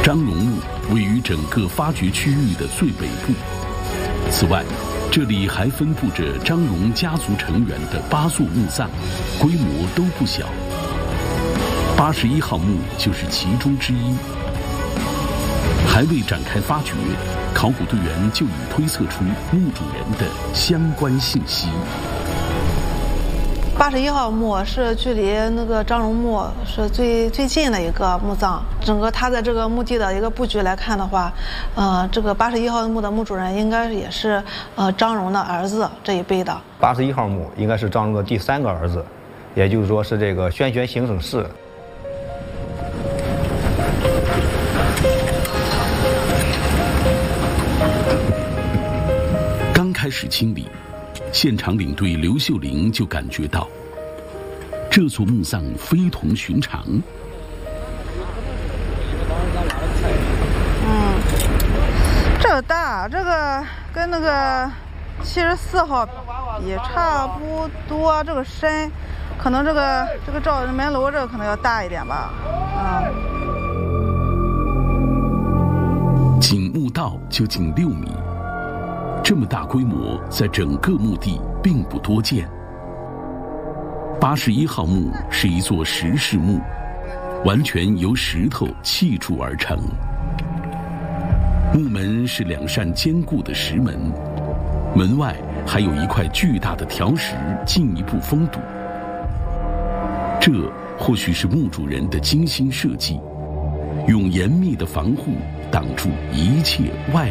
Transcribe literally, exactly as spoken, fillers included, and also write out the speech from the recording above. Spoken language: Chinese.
张荣墓位于整个发掘区域的最北部。此外，这里还分布着张荣家族成员的八座墓葬，规模都不小。八十一号墓就是其中之一。还未展开发掘，考古队员就已推测出墓主人的相关信息。 八十一号墓是距离那个张荣墓是最最近的一个墓葬。整个它在这个墓地的一个布局来看的话，呃，这个八十一号墓的墓主人应该也是呃张荣的儿子这一辈的。 八十一号墓应该是张荣的第三个儿子，也就是说是这个宣宣行省氏。 刚开始清理，现场领队刘秀玲就感觉到，这座墓葬非同寻常。 嗯，这个大，这个跟那个七十四号比差不多，这个深，可能这个这个照门楼这个可能要大一点吧。啊、 嗯，仅墓道就近六米。这么大规模，在整个墓地并不多见。八十一号墓是一座石室墓，完全由石头砌筑而成。墓门是两扇坚固的石门，门外还有一块巨大的条石进一步封堵。这或许是墓主人的精心设计，用严密的防护挡住一切外